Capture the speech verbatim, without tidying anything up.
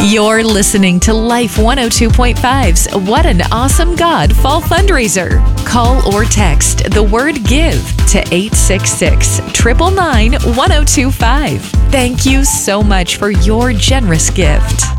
You're listening to Life one oh two point five's What an Awesome God Fall Fundraiser. Call or text the word GIVE to eight six six, nine nine nine, one oh two five. Thank you so much for your generous gift.